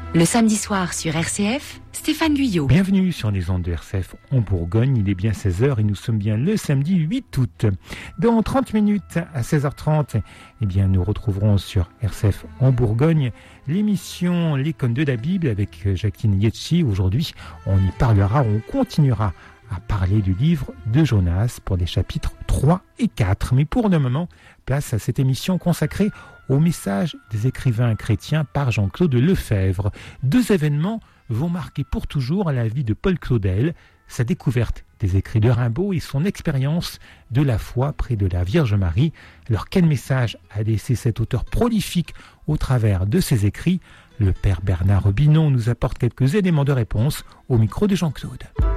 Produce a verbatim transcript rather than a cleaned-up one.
Le samedi soir sur R C F, Stéphane Guyot. Bienvenue sur les ondes de R C F en Bourgogne. Il est bien seize heures et nous sommes bien le samedi huit août. Dans trente minutes à seize heures trente, eh bien, nous retrouverons sur R C F en Bourgogne l'émission L'Icône de la Bible avec Jacqueline Yetchi. Aujourd'hui, on y parlera, on continuera à parler du livre de Jonas pour les chapitres trois et quatre. Mais pour le moment, place à cette émission consacrée au message des écrivains chrétiens par Jean-Claude Lefebvre. Deux événements vont marquer pour toujours la vie de Paul Claudel, sa découverte des écrits de Rimbaud et son expérience de la foi près de la Vierge Marie. Alors quel message a laissé cet auteur prolifique au travers de ses écrits? Le père Bernard Robinon nous apporte quelques éléments de réponse au micro de Jean-Claude.